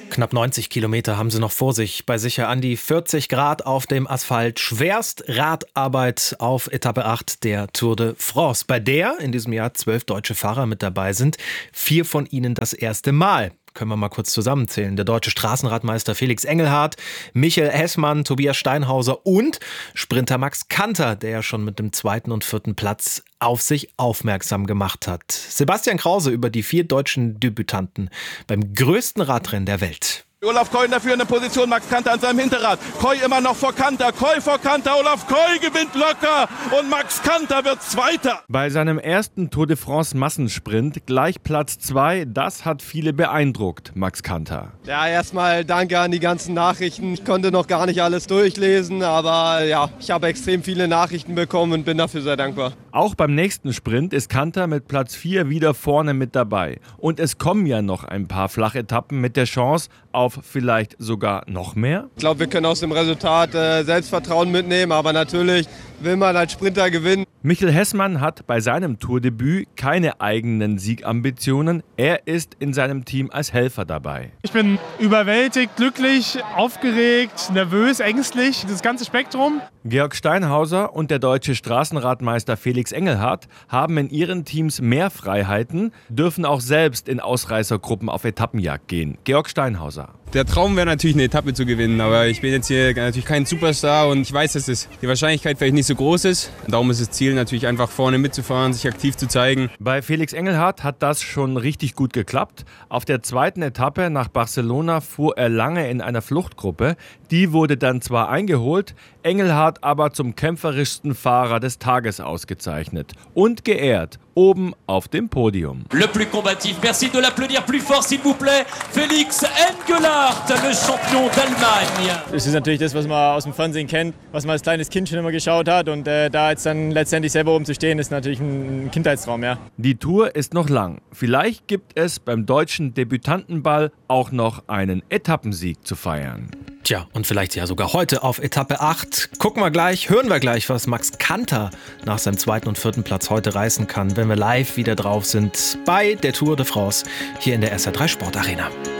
Knapp 90 Kilometer haben sie noch vor sich. Bei sicher an die 40 Grad auf dem Asphalt. Schwerst Radarbeit auf Etappe 8 der Tour de France, bei der in diesem Jahr 12 deutsche Fahrer mit dabei sind. 4 von ihnen das erste Mal. Können wir mal kurz zusammenzählen. Der deutsche Straßenradmeister Felix Engelhardt, Michael Hessmann, Tobias Steinhauser und Sprinter Max Kanter, der ja schon mit dem 2. und 4. Platz auf sich aufmerksam gemacht hat. Sebastian Krause über die 4 deutschen Debütanten beim größten Radrennen der Welt. Olaf Koy in der führenden Position, Max Kanter an seinem Hinterrad. Koy immer noch vor Kanter, Koy vor Kanter, Olaf Koy gewinnt locker und Max Kanter wird Zweiter. Bei seinem ersten Tour de France Massensprint gleich Platz 2, das hat viele beeindruckt, Max Kanter. Ja, erstmal danke an die ganzen Nachrichten. Ich konnte noch gar nicht alles durchlesen, aber ja, ich habe extrem viele Nachrichten bekommen und bin dafür sehr dankbar. Auch beim nächsten Sprint ist Kanter mit Platz 4 wieder vorne mit dabei. Und es kommen ja noch ein paar Flachetappen mit der Chance auf vielleicht sogar noch mehr? Ich glaube, wir können aus dem Resultat Selbstvertrauen mitnehmen, aber natürlich will man als Sprinter gewinnen. Michael Hessmann hat bei seinem Tourdebüt keine eigenen Siegambitionen. Er ist in seinem Team als Helfer dabei. Ich bin überwältigt, glücklich, aufgeregt, nervös, ängstlich, das ganze Spektrum. Georg Steinhauser und der deutsche Straßenradmeister Felix Engelhardt haben in ihren Teams mehr Freiheiten, dürfen auch selbst in Ausreißergruppen auf Etappenjagd gehen. Georg Steinhauser. Der Traum wäre natürlich, eine Etappe zu gewinnen, aber ich bin jetzt hier natürlich kein Superstar und ich weiß, dass die Wahrscheinlichkeit vielleicht nicht so groß ist. Darum ist das Ziel natürlich einfach vorne mitzufahren, sich aktiv zu zeigen. Bei Felix Engelhardt hat das schon richtig gut geklappt. Auf der 2. Etappe nach Barcelona fuhr er lange in einer Fluchtgruppe. Die wurde dann zwar eingeholt, Engelhardt aber zum kämpferischsten Fahrer des Tages ausgezeichnet und geehrt, oben auf dem Podium. Le plus combatif, merci de l'applaudir plus fort s'il vous plaît, Felix Engelhardt, le champion d'Allemagne. Das ist natürlich das, was man aus dem Fernsehen kennt, was man als kleines Kind schon immer geschaut hat und da jetzt dann letztendlich selber oben zu stehen, ist natürlich ein Kindheitstraum, ja. Die Tour ist noch lang. Vielleicht gibt es beim deutschen Debütantenball auch noch einen Etappensieg zu feiern. Tja, und vielleicht ja sogar heute auf Etappe 8. Hören wir gleich, was Max Kanter nach seinem 2. und 4. Platz heute reißen kann, wenn wir live wieder drauf sind bei der Tour de France hier in der SR3 Sportarena.